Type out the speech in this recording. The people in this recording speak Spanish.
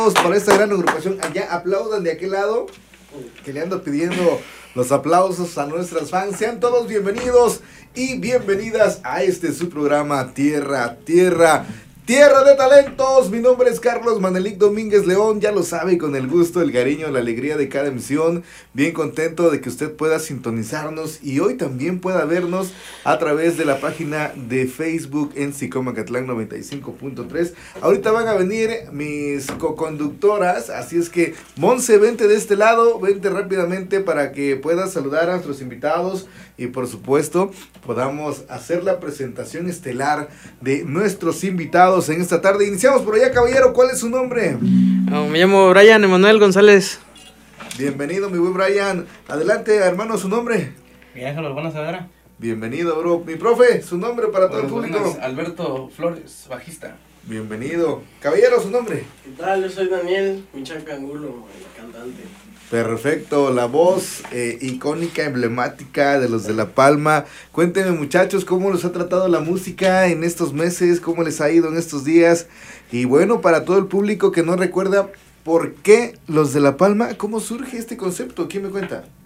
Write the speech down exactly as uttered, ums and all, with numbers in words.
Para esta gran agrupación, allá aplaudan de aquel lado, que le ando pidiendo los aplausos a nuestras fans. Sean todos bienvenidos y bienvenidas a este su programa Tierra, Tierra, Tierra de Talentos. Mi nombre es Carlos Manelik Domínguez León, ya lo sabe, con el gusto, el cariño, la alegría de cada emisión. Bien contento de que usted pueda sintonizarnos y hoy también pueda vernos a través de la página de Facebook en Xicomacatlán noventa y cinco punto tres. Ahorita van a venir mis coconductoras, así es que Monse, vente de este lado, vente rápidamente para que puedas saludar a nuestros invitados y por supuesto podamos hacer la presentación estelar de nuestros invitados en esta tarde. Iniciamos por allá, caballero. ¿Cuál es su nombre? Oh, me llamo Brian Emanuel González. Bienvenido, mi buen Brian. Adelante, hermano, su nombre. Miguel Ángel Urbano Saavedra. Bienvenido, bro. Mi profe, su nombre para todo el público. Buenas, Alberto Flores, bajista. Bienvenido. Caballero, su nombre. ¿Qué tal? Yo soy Daniel Michaca Angulo, el cantante. Perfecto, la voz eh, icónica, emblemática de los de La Palma. Cuéntenme, muchachos, cómo les ha tratado la música en estos meses, cómo les ha ido en estos días. Y bueno, para todo el público que no recuerda por qué los de La Palma, ¿cómo surge este concepto? ¿Quién me cuenta?